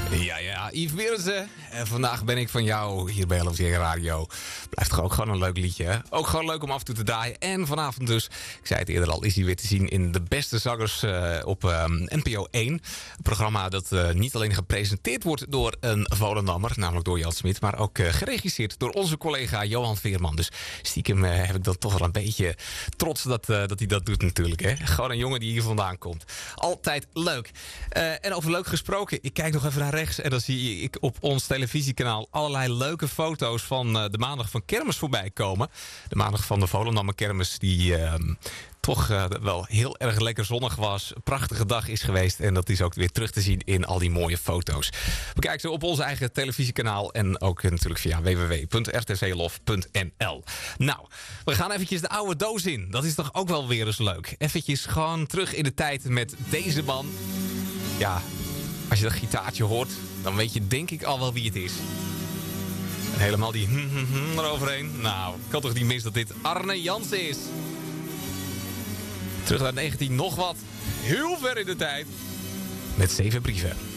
Ja, Yves Berensen. En vandaag ben ik van jou hier bij LFC Radio. Blijft toch ook gewoon een leuk liedje, hè? Ook gewoon leuk om af en toe te draaien. En vanavond dus, ik zei het eerder al, is hij weer te zien in De Beste Zangers op NPO 1. Een programma dat niet alleen gepresenteerd wordt door een Volendammer, namelijk door Jan Smit, maar ook geregisseerd door onze collega Johan Veerman. Dus stiekem heb ik dan toch wel een beetje trots dat hij dat doet natuurlijk, hè? Gewoon een jongen die hier vandaan komt. Altijd leuk. En over leuk gesproken, ik kijk nog even naar rechts en dan zie ik op ons televisiekanaal allerlei leuke foto's van de maandag van kermis voorbij komen. De maandag van de Volendammer kermis die toch wel heel erg lekker zonnig was. Een prachtige dag is geweest en dat is ook weer terug te zien in al die mooie foto's. Bekijk ze op ons eigen televisiekanaal en ook natuurlijk via www.rtvlof.nl. Nou, we gaan eventjes de oude doos in. Dat is toch ook wel weer eens leuk. Eventjes gewoon terug in de tijd met deze man. Ja, als je dat gitaartje hoort, dan weet je denk ik al wel wie het is. En helemaal die eroverheen. Nou, ik kan toch niet mis dat dit Arne Jansen is. Terug naar 19 nog wat. Heel ver in de tijd. Met 7 brieven.